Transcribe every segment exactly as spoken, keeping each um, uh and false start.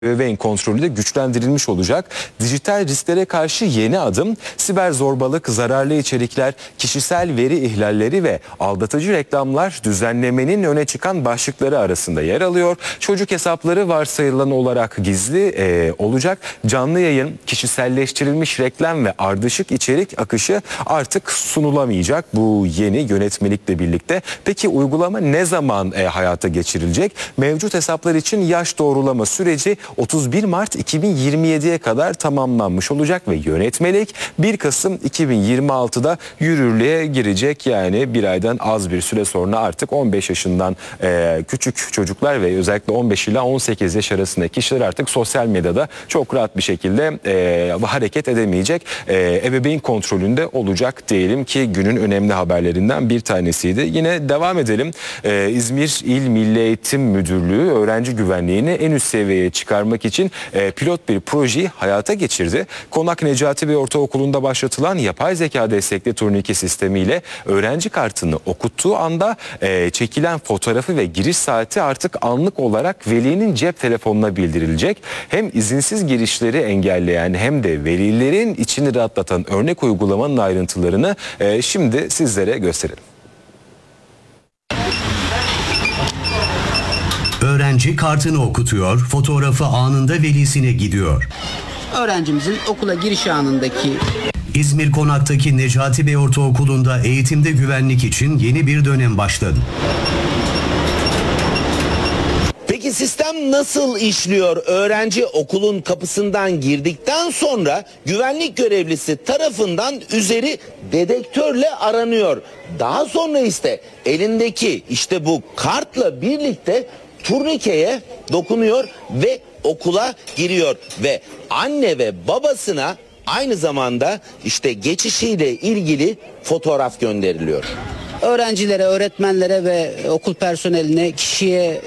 Ebeveyn kontrolü de güçlendirilmiş olacak. Dijital risklere karşı yeni adım, siber zorbalık, zararlı içerikler, kişisel veri ihlalleri ve aldatıcı reklamlar düzenlemenin öne çıkan başlıkları arasında yer alıyor. Çocuk hesapları varsayılan olarak gizli e, olacak. Canlı yayın, kişiselleştirilmiş reklam ve ardışık içerik akışı artık sunulamayacak bu yeni yönetmelikle birlikte. Peki uygulama ne zaman e, hayata geçirilecek? Mevcut hesaplar için yaş doğrulama süreci otuz bir Mart iki bin yirmi yediye kadar tamamlanmış olacak ve yönetmelik bir Kasım iki bin yirmi altıda yürürlüğe girecek. Yani bir aydan az bir süre sonra artık on beş yaşından e, küçük çocuklar ve özellikle on beş ila on sekiz yaş arasındaki kişiler artık sosyal medyada çok rahat bir şekilde e, hareket edemeyecek. E, ebeveyn kontrolünde olacak diyelim ki günün önemli haberlerinden bir tanesiydi. Yine devam edelim. E, İzmir İl Milli Eğitim Müdürlüğü öğrenci güvenliğini en üst seviyeye çıkarmak için e, pilot bir projeyi hayata geçirdi. Konak Necati Bey Ortaokulu'nda başlatılan yapay zeka destekli turnike sistemiyle öğrenci kartını okuttuğu anda e, çekilen fotoğrafı ve giriş saati artık anlık olarak velinin cep telefonuna bildirilecek. Hem izinsiz girişleri engelleyen hem de velilerin içini rahatlatan örnek uygulamanın ayrıntılarını e, şimdi sizlere gösterelim. Öğrenci kartını okutuyor, fotoğrafı anında velisine gidiyor. Öğrencimizin okula giriş anındaki... İzmir Konak'taki Necati Bey Ortaokulu'nda eğitimde güvenlik için yeni bir dönem başladı. Peki sistem nasıl işliyor? Öğrenci okulun kapısından girdikten sonra güvenlik görevlisi tarafından üzeri dedektörle aranıyor. Daha sonra ise elindeki işte bu kartla birlikte turnikeye dokunuyor ve okula giriyor ve anne ve babasına aynı zamanda işte geçişiyle ilgili fotoğraf gönderiliyor. Öğrencilere, öğretmenlere ve okul personeline kişiye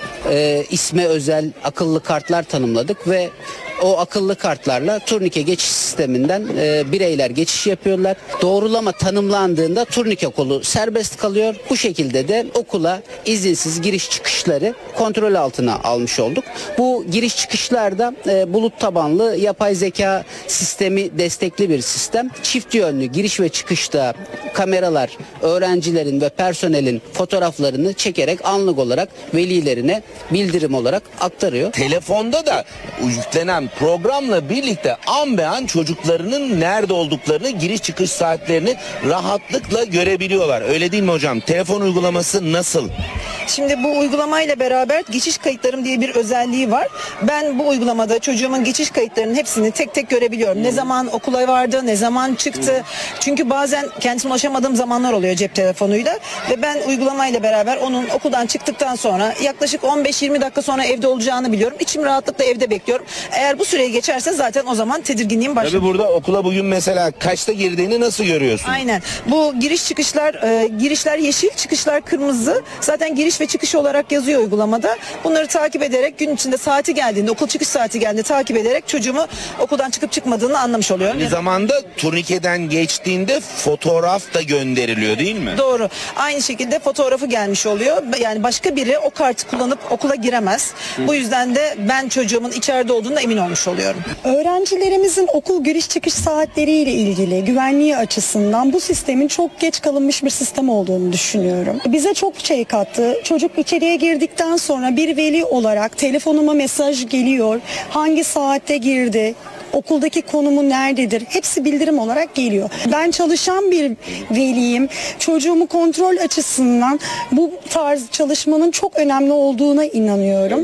e, isme özel akıllı kartlar tanımladık ve o akıllı kartlarla turnike geçiş sisteminden e, bireyler geçiş yapıyorlar. Doğrulama tanımlandığında turnike kolu serbest kalıyor. Bu şekilde de okula izinsiz giriş çıkışları kontrol altına almış olduk. Bu giriş çıkışlarda e, bulut tabanlı yapay zeka sistemi destekli bir sistem. Çift yönlü giriş ve çıkışta kameralar öğrencilerin ve personelin fotoğraflarını çekerek anlık olarak velilerine bildirim olarak aktarıyor. Telefonda da yüklenen programla birlikte an be an çocuklarının nerede olduklarını, giriş çıkış saatlerini rahatlıkla görebiliyorlar. Öyle değil mi hocam? Telefon uygulaması nasıl? Şimdi bu uygulamayla beraber geçiş kayıtlarım diye bir özelliği var. Ben bu uygulamada çocuğumun geçiş kayıtlarının hepsini tek tek görebiliyorum. Ne zaman okula vardı, ne zaman çıktı. Çünkü bazen kendisine ulaşamadığım zamanlar oluyor cep telefonuyla. Ve ben uygulamayla beraber onun okuldan çıktıktan sonra yaklaşık on beş yirmi dakika sonra evde olacağını biliyorum. İçim rahatlıkla evde bekliyorum. Eğer bu süreyi geçerse zaten o zaman tedirginliğim başlıyor. Tabii burada okula bugün mesela kaçta girdiğini nasıl görüyorsun? Aynen. Bu giriş çıkışlar, e, girişler yeşil, çıkışlar kırmızı. Zaten giriş ve çıkış olarak yazıyor uygulamada. Bunları takip ederek gün içinde saati geldiğinde, okul çıkış saati geldiğinde takip ederek çocuğumu okuldan çıkıp çıkmadığını anlamış oluyorum. Aynı zamanda turnikeden geçtiğinde fotoğraf da gönderiliyor değil mi? Doğru. Aynı şekilde fotoğrafı gelmiş oluyor. Yani başka biri o kartı kullanıp okula giremez. Bu yüzden de ben çocuğumun içeride olduğuna emin olmuş oluyorum. Öğrencilerimizin okul giriş çıkış saatleriyle ilgili güvenliği açısından bu sistemin çok geç kalınmış bir sistem olduğunu düşünüyorum. Bize çok şey kattı. Çocuk içeriye girdikten sonra bir veli olarak telefonuma mesaj geliyor. Hangi saatte girdi? Okuldaki konumu nerededir? Hepsi bildirim olarak geliyor. Ben çalışan bir veliyim. Çocuğumu kontrol açısından bu tarz çalışmanın çok önemli olduğuna inanıyorum.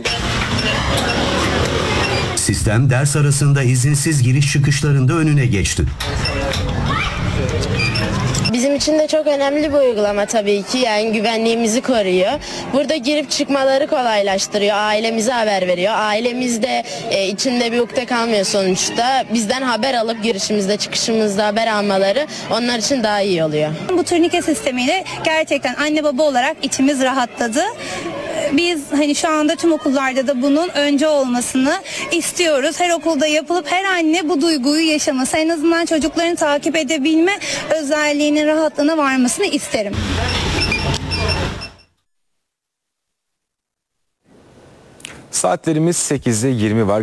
Sistem ders arasında izinsiz giriş çıkışlarında önüne geçti. Bizim için de çok önemli bir uygulama tabii ki. Yani güvenliğimizi koruyor. Burada girip çıkmaları kolaylaştırıyor. Ailemize haber veriyor. Ailemiz de e, içinde bir ukde kalmıyor sonuçta. Bizden haber alıp girişimizde çıkışımızda haber almaları onlar için daha iyi oluyor. Bu turnike sistemiyle gerçekten anne baba olarak içimiz rahatladı. Biz hani şu anda tüm okullarda da bunun önce olmasını istiyoruz. Her okulda yapılıp her anne bu duyguyu yaşaması, en azından çocuklarını takip edebilme özelliğinin rahatlığına varmasını isterim. Saatlerimiz sekizi yirmi var.